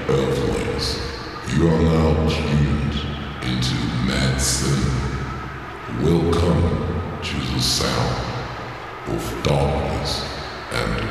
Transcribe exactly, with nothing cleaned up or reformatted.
Earthlings, you are now tuned into Mad Sin. Welcome to the sound of dark